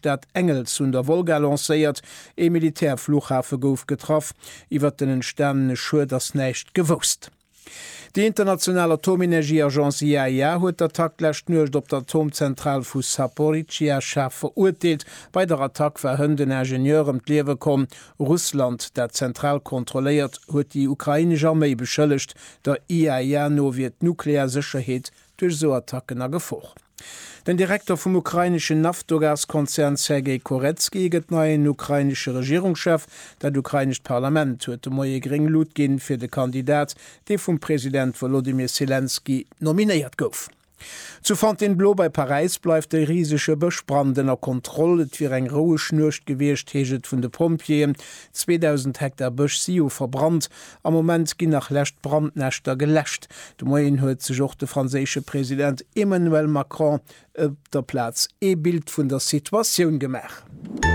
Stadt Engels und der Wolga lanciert, e Militärflughafen gouf getroffen, iwwer den Sternen schur das nächt gewusst. Die internationale Atomenergieagenz IAEA huet der Attacklächt nucht op der Atomzentral vu Saporischschja scharf verurteilt. Bei der Attack war hën den Ingenieurem d'Liewe kom. Russland, der zentral kontrolliert, huet die ukrainische Armee beschëllecht, der IAEA no wie Nuklearsicherheet durch so Attacken ergefoch. Den Direktor vom ukrainischen Naftogaz-Konzern Sergei Koretski get neuen ukrainische Regierungschef, der ukrainische Parlament huet moie Gringlud gin fir de Kandidat, de vum Präsident Volodymyr Zelensky nominiert gouf. Zu Fontainebleau bei Paris bleibt der riesige Böschbrand in der Kontrolle wie eng rohe Schnürcht gewircht heget vun de Pompier. 2000 Hektar Bösch Sio verbrannt. Am Moment gin nach Lächt Brandnächter gelächt. De Moien huet sich auch der französische Präsident Emmanuel Macron op der Platz Bild vun der Situation gemach.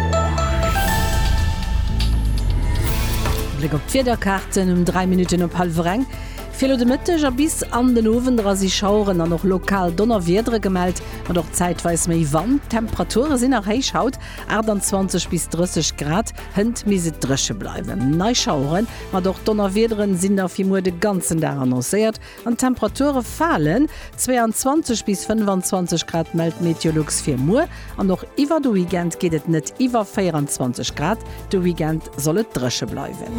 Blick op Vierderkarten 3 Minuten op Halvereng. Viele de Mëtteger bis an den Ofendra sie schauren an noch lokal Donnerwiedre gemeldt und doch zeitweis méi wann. Temperaturen sind nach heich haut 28 bis 30 Grad hënd mise dresche bleiben. Neischauren, ma doch Donnerwiederen sind auf wie de ganzen Tag annonciert an Temperaturen fallen 22 bis 25 Grad meldt Meteorologs 4 Uhr an noch iwwer du Weekend geht et net iwwer 24 Grad. Du Weekend sollet dresche bleiben.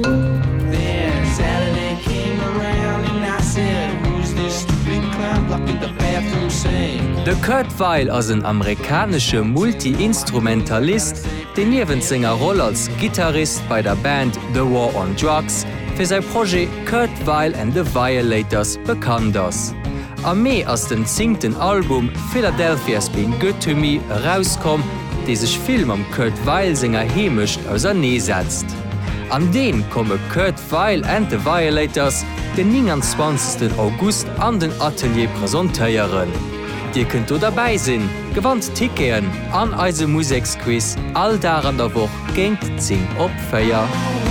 De Kurt Weill ass een amerikanische Multi-Instrumentalist, den Niewenzinger Rolle als Gitarrist bei der Band The War on Drugs fir sein Projekt Kurt Weill and the Violators bekannt ass. Am Mai ass den 10. Album Philadelphia's Been Good to Me rauskom, dé sech Film am Kurt Weill Sänger hemischt aus er nee setzt. An den komme Kurt Weill and the Violators den 29. August an den Atelier präsentéieren. Dir könnt du dabei sinn, gewandt Ticketen an eise Musikquiz all da an der Woche géint 10 op Feier.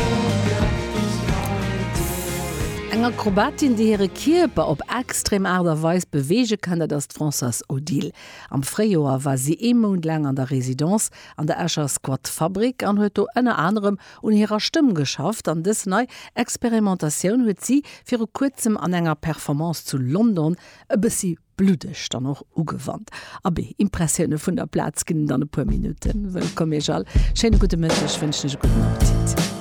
Eng Akrobatin, die ihre Kierper op extrem aderweis bewege kann, das Françoise Odile. Am Freijoer war sie Mond lang an der Residenz an der Escher Squad Fabrik an huet ënner anderem un ihrer Stimme geschafft. An des neu Experimentation huet sie fir kurzem an enger Performance zu London sie blutech dann noch ugewandt. Aber Impressionen vun der Platz ginnen dann e paar Minuten. Willkommen, Schöne gute Mittag, ich wünsche guten Appetit.